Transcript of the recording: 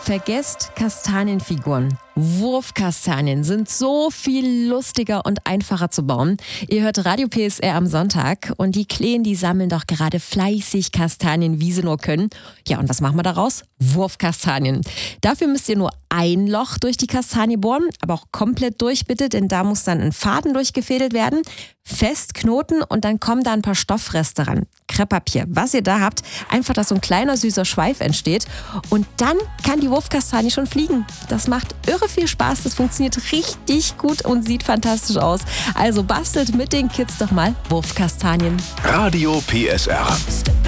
Vergesst Kastanienfiguren. Wurfkastanien sind so viel lustiger und einfacher zu bauen. Ihr hört Radio PSR am Sonntag und die Kleen, die sammeln doch gerade fleißig Kastanien, wie sie nur können. Ja, und was machen wir daraus? Wurfkastanien. Dafür müsst ihr nur ein Loch durch die Kastanie bohren, aber auch komplett durch bitte, denn da muss dann ein Faden durchgefädelt werden. Fest knoten und dann kommen da ein paar Stoffreste ran. Krepppapier, was ihr da habt, einfach, dass so ein kleiner süßer Schweif entsteht und dann kann die Wurfkastanie schon fliegen. Das macht irre viel Spaß, das funktioniert richtig gut und sieht fantastisch aus. Also bastelt mit den Kids doch mal Wurfkastanien. Radio PSR.